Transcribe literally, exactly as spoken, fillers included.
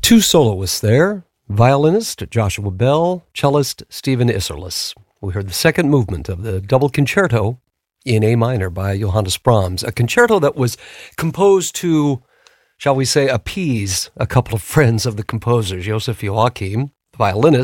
Two soloists there, violinist Joshua Bell, cellist Stephen Isserlis. We heard the second movement of the double concerto in A minor by Johannes Brahms, a concerto that was composed to, shall we say, appease a couple of friends of the composers, Joseph Joachim, the violinist,